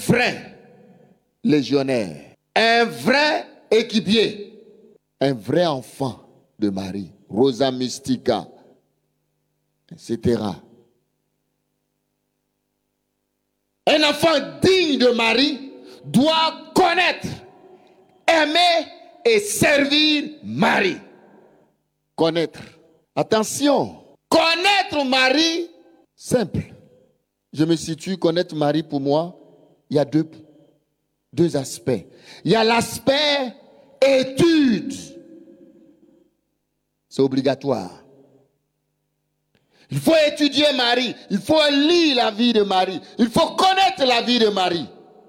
vrai légionnaire, un vrai équipier, un vrai enfant de Marie, Rosa Mystica, etc. Un enfant digne de Marie doit connaître, aimer et servir Marie. Connaître. Attention, connaître Marie, simple. Je me situe, connaître Marie pour moi, il y a deux aspects. Il y a l'aspect étude. C'est obligatoire. Il faut étudier Marie. Il faut lire la vie de Marie. Il faut connaître la vie de Marie.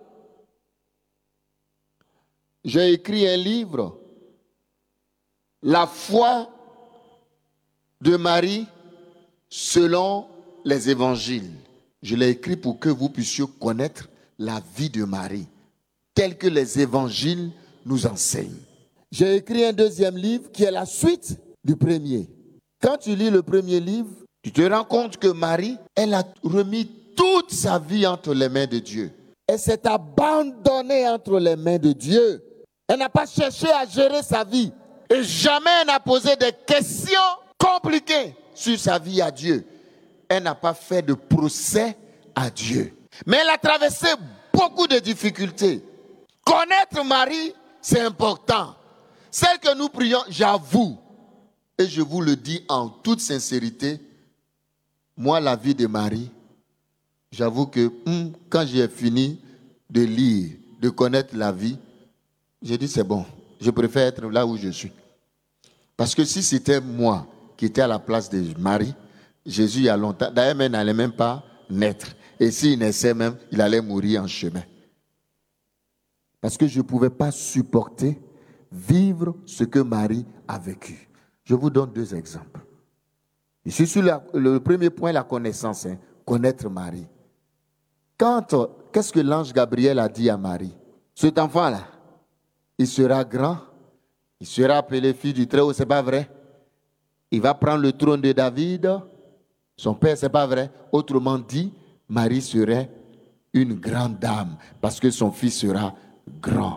J'ai écrit un livre, La foi de Marie selon les évangiles. Je l'ai écrit pour que vous puissiez connaître la vie de Marie, telle que les évangiles nous enseignent. J'ai écrit un deuxième livre qui est la suite du premier. Quand tu lis le premier livre, tu te rends compte que Marie, elle a remis toute sa vie entre les mains de Dieu. Elle s'est abandonnée entre les mains de Dieu. Elle n'a pas cherché à gérer sa vie. Et jamais elle n'a posé des questions compliquées sur sa vie à Dieu. Elle n'a pas fait de procès à Dieu. Mais elle a traversé beaucoup de difficultés. Connaître Marie, c'est important. Celle que nous prions, j'avoue, et je vous le dis en toute sincérité, moi, la vie de Marie, j'avoue que quand j'ai fini de lire, de connaître la vie, j'ai dit c'est bon, je préfère être là où je suis. Parce que si c'était moi qui étais à la place de Marie, Jésus il y a longtemps, d'ailleurs il n'allait même pas naître. Et s'il naissait même, il allait mourir en chemin. Parce que je ne pouvais pas supporter vivre ce que Marie a vécu. Je vous donne deux exemples. Ici, sur le premier point, la connaissance, connaître Marie. Qu'est-ce que l'ange Gabriel a dit à Marie? Cet enfant-là, il sera grand, il sera appelé fils du Très-Haut, c'est pas vrai? Il va prendre le trône de David, son père, c'est pas vrai? Autrement dit, Marie serait une grande dame, parce que son fils sera grand.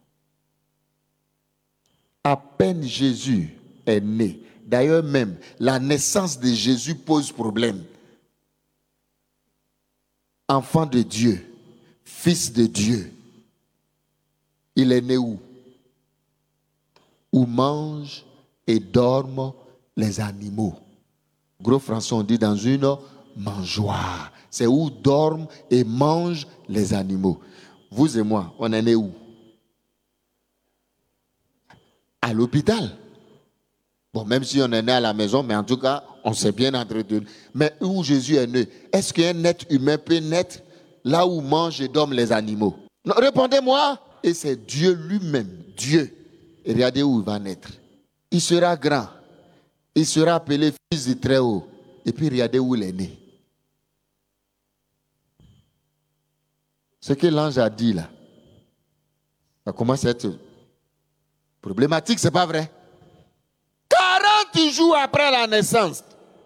À peine Jésus est né. D'ailleurs même, la naissance de Jésus pose problème. Enfant de Dieu, fils de Dieu, il est né où? Où mangent et dorment les animaux. Gros français, on dit dans une mangeoire. C'est où dorment et mangent les animaux. Vous et moi, on est né où? À l'hôpital. Bon, même si on est né à la maison, mais en tout cas, on s'est bien entretenu. Mais où Jésus est né, est-ce qu'un être humain peut naître là où mangent et dorment les animaux? Non, répondez-moi. Et c'est Dieu lui-même, Dieu. Et regardez où il va naître. Il sera grand. Il sera appelé fils du Très-Haut. Et puis regardez où il est né. Ce que l'ange a dit là, ça commence à être problématique, c'est pas vrai? 40 jours après la naissance,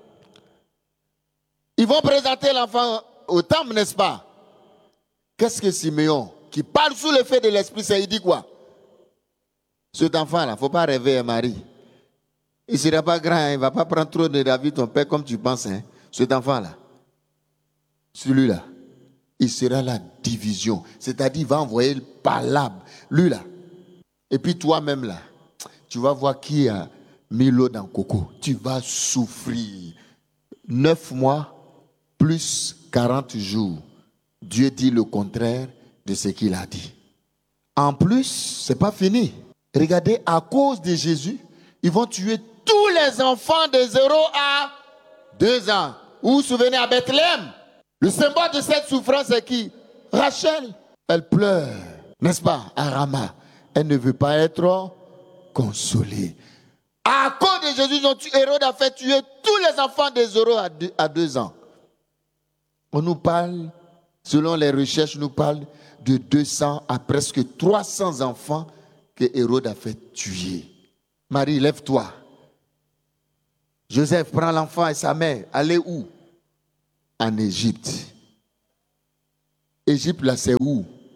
ils vont présenter l'enfant au temple, n'est-ce pas? Qu'est-ce que Siméon, qui parle sous l'effet de l'Esprit Saint, il dit quoi? Cet enfant-là, il ne faut pas rêver à Marie. Il ne sera pas grand, il ne va pas prendre trop de David, ton père, comme tu penses. Cet enfant-là, celui-là, il sera la division. C'est-à-dire, il va envoyer le palabre. Lui là. Et puis toi-même là, tu vas voir qui a mis l'eau dans le coco. Tu vas souffrir. 9 mois plus 40 jours. Dieu dit le contraire de ce qu'il a dit. En plus, ce n'est pas fini. Regardez, à cause de Jésus, ils vont tuer tous les enfants de 0 à 2 ans. Vous vous souvenez à Bethléem? Le symbole de cette souffrance, c'est qui? Rachel. Elle pleure, n'est-ce pas, à Rama. Elle ne veut pas être consolée. À cause de Jésus, Hérode a fait tuer tous les enfants de 0 à 2 ans. On nous parle, selon les recherches, nous parle de 200 à presque 300 enfants que Hérode a fait tuer. Marie, lève-toi. Joseph prend l'enfant et sa mère. Allez où? En Égypte. Égypte, là, c'est où?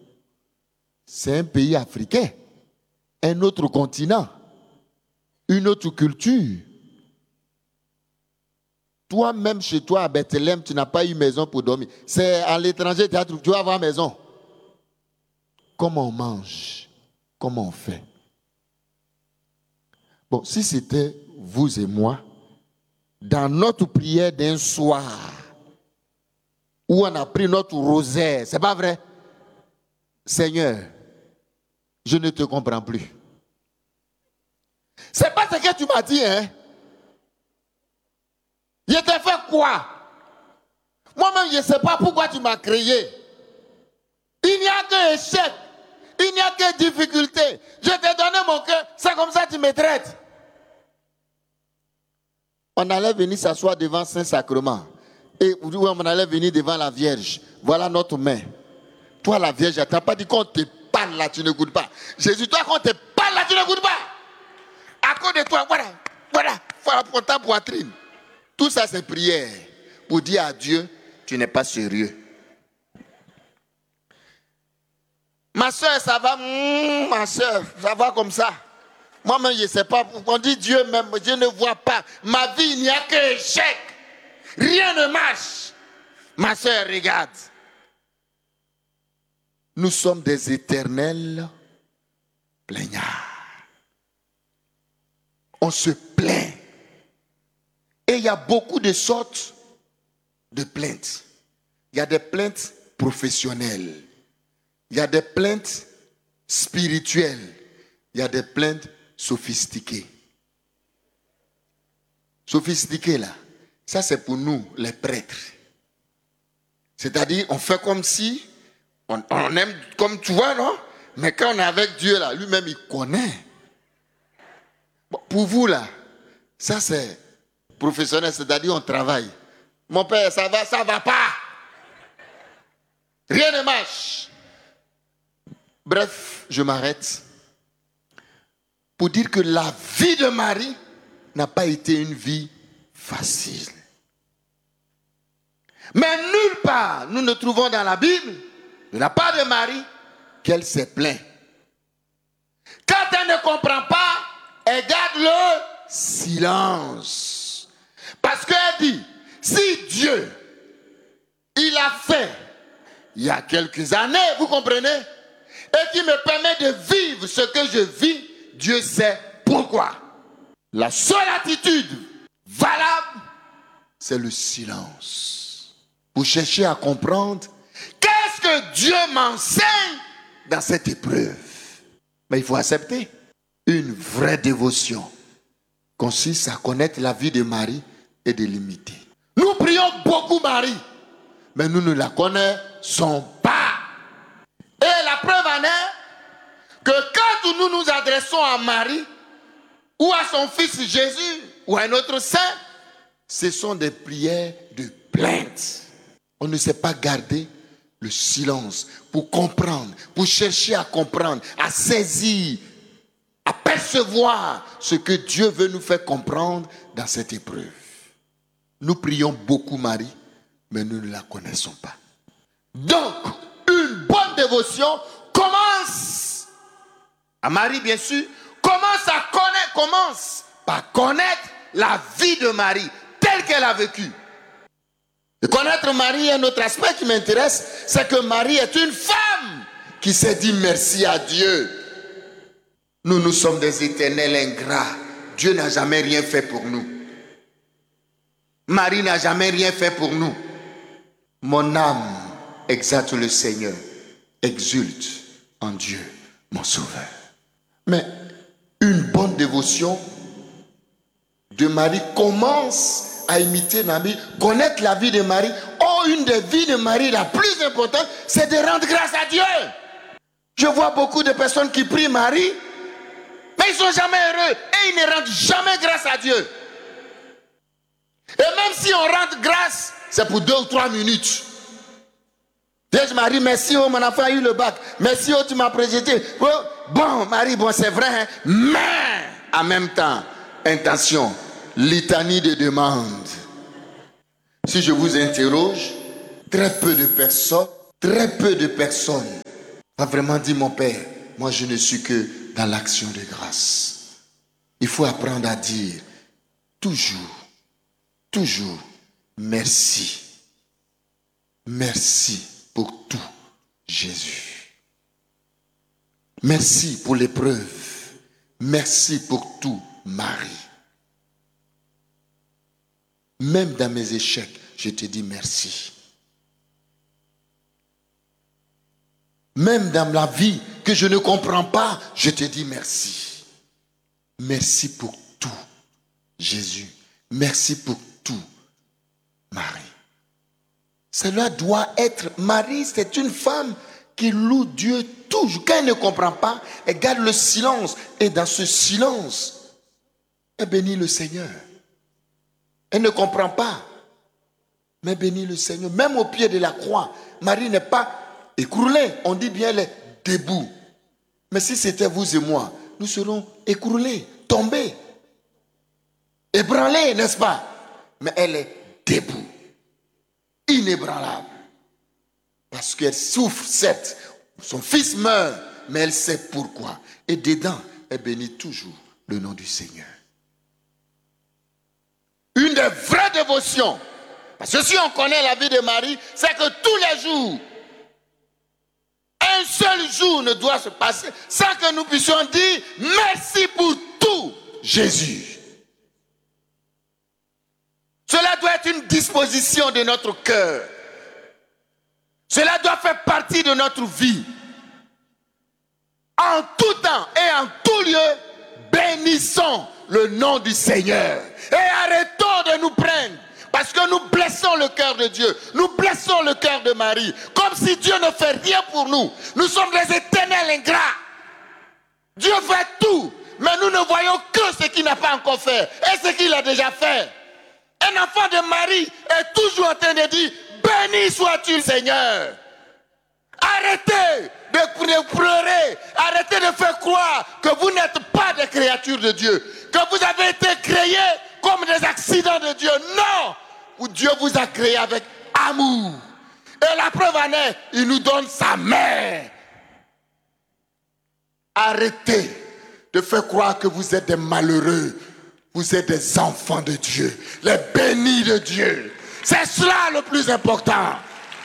c'est un pays africain, un autre continent, une autre culture. Toi-même, chez toi, à Bethléem, tu n'as pas eu maison pour dormir. C'est à l'étranger, tu vas avoir maison. Comment on mange? Comment on fait? Bon, si c'était vous et moi, dans notre prière d'un soir, où on a pris notre rosaire, c'est pas vrai? Seigneur, je ne te comprends plus. C'est pas ce que tu m'as dit, hein? Je t'ai fait quoi? Moi-même, je ne sais pas pourquoi tu m'as créé. Il n'y a que échec. Il n'y a que difficulté. Je t'ai donné mon cœur. C'est comme ça que tu me traites. On allait venir s'asseoir devant Saint-Sacrement. Et on allait venir devant la Vierge. Voilà notre main. Toi, la Vierge, tu n'as pas dit qu'on te parle là, tu ne goûtes pas. Jésus, toi, qu'on te parle là, tu ne goûtes pas. À cause de toi, voilà pour ta poitrine. Tout ça, c'est prière pour dire à Dieu, tu n'es pas sérieux. Ma soeur, ça va, ma soeur, ça va comme ça. Moi-même, je ne sais pas. On dit Dieu même, je ne vois pas. Ma vie, il n'y a que échec. Rien ne marche. Ma soeur, regarde. Nous sommes des éternels plaignards. On se plaint. Et il y a beaucoup de sortes de plaintes. Il y a des plaintes professionnelles. Il y a des plaintes spirituelles. Il y a des plaintes sophistiquées. Sophistiquées là, ça c'est pour nous les prêtres. C'est-à-dire on fait comme si, on aime comme tu vois, non? Mais quand on est avec Dieu là, lui-même il connaît. Bon, pour vous là, ça c'est professionnel, c'est-à-dire on travaille. Mon père, ça va pas. Rien ne marche. Bref, je m'arrête pour dire que la vie de Marie n'a pas été une vie facile. Mais nulle part, nous ne trouvons dans la Bible, de la part de Marie, qu'elle s'est plainte. Quand elle ne comprend pas, elle garde le silence. Parce qu'elle dit, si Dieu, il a fait, il y a quelques années, vous comprenez, et qui me permet de vivre ce que je vis, Dieu sait pourquoi. La seule attitude valable, c'est le silence. Pour chercher à comprendre qu'est-ce que Dieu m'enseigne dans cette épreuve. Mais il faut accepter. Une vraie dévotion consiste à connaître la vie de Marie et de l'imiter. Nous prions beaucoup Marie, mais nous ne la connaissons pas. Et la preuve en est que quand nous nous adressons à Marie ou à son fils Jésus ou à un autre saint, ce sont des prières de plainte. On ne sait pas garder le silence pour comprendre, pour chercher à comprendre, à saisir, à percevoir ce que Dieu veut nous faire comprendre dans cette épreuve. Nous prions beaucoup Marie, mais nous ne la connaissons pas. Donc, une bonne dévotion commence, à Marie bien sûr, commence par connaître la vie de Marie, telle qu'elle a vécu. Et connaître Marie, un autre aspect qui m'intéresse, c'est que Marie est une femme qui s'est dit merci à Dieu. Nous sommes des éternels ingrats. Dieu n'a jamais rien fait pour nous. Marie n'a jamais rien fait pour nous. Mon âme exalte le Seigneur, exulte en Dieu, mon sauveur. Mais une bonne dévotion de Marie commence à imiter Marie, connaître la vie de Marie. Oh, une des vies de Marie la plus importante, c'est de rendre grâce à Dieu. Je vois beaucoup de personnes qui prient Marie, mais ils ne sont jamais heureux et ils ne rendent jamais grâce à Dieu. Et même si on rend grâce, c'est pour 2 ou 3 minutes. Vierge Marie, merci, oh, mon enfant a eu le bac. Merci, oh, tu m'as présenté. Oh, bon, Marie, bon, c'est vrai, hein? Mais en même temps, intention, litanie de demandes. Si je vous interroge, très peu de personnes Va vraiment dire, mon Père, moi je ne suis que dans l'action de grâce. Il faut apprendre à dire toujours, toujours, merci. Merci pour tout, Jésus. Merci pour l'épreuve. Merci pour tout, Marie. Même dans mes échecs, je te dis merci. Même dans la vie que je ne comprends pas, je te dis merci. Merci pour tout, Jésus. Merci pour tout, Marie. Cela doit être... Marie, c'est une femme qui loue Dieu toujours. Quand elle ne comprend pas, elle garde le silence. Et dans ce silence, elle bénit le Seigneur. Elle ne comprend pas, mais bénit le Seigneur. Même au pied de la croix, Marie n'est pas écroulée. On dit bien, elle est debout. Mais si c'était vous et moi, nous serons écroulés, tombés, ébranlés, n'est-ce pas? Mais elle est debout, inébranlable. Parce qu'elle souffre, certes. Son fils meurt, mais elle sait pourquoi. Et dedans, elle bénit toujours le nom du Seigneur. Une des vraies dévotions, parce que si on connaît la vie de Marie, c'est que tous les jours, un seul jour ne doit se passer sans que nous puissions dire merci pour tout, Jésus. Cela doit être une disposition de notre cœur. Cela doit faire partie de notre vie. En tout temps et en tout lieu, bénissons le nom du Seigneur. Et arrêtons de nous prendre. Parce que nous blessons le cœur de Dieu. Nous blessons le cœur de Marie. Comme si Dieu ne fait rien pour nous. Nous sommes des éternels ingrats. Dieu fait tout. Mais nous ne voyons que ce qu'il n'a pas encore fait. Et ce qu'il a déjà fait. Un enfant de Marie est toujours en train de dire, béni sois-tu, Seigneur. Arrêtez de pleurer. Arrêtez de faire croire que vous n'êtes pas des créatures de Dieu. Que vous avez été créés comme des accidents de Dieu. Non! Dieu vous a créé avec amour. Et la preuve en est, il nous donne sa main. Arrêtez de faire croire que vous êtes des malheureux. Vous êtes des enfants de Dieu. Les bénis de Dieu. C'est cela le plus important.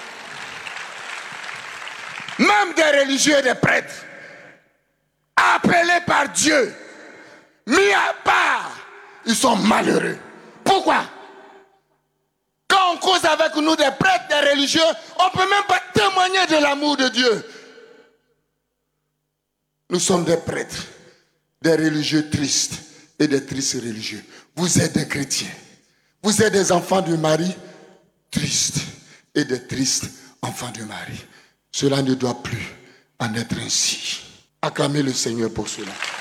Même des religieux et des prêtres, appelés par Dieu, mis à part, ils sont malheureux. Pourquoi? Quand on cause avec nous des prêtres, des religieux, on ne peut même pas témoigner de l'amour de Dieu. Nous sommes des prêtres, des religieux tristes et des tristes religieux. Vous êtes des chrétiens. Vous êtes des enfants de Marie tristes et des tristes enfants de Marie. Cela ne doit plus en être ainsi. Acclamez le Seigneur pour cela.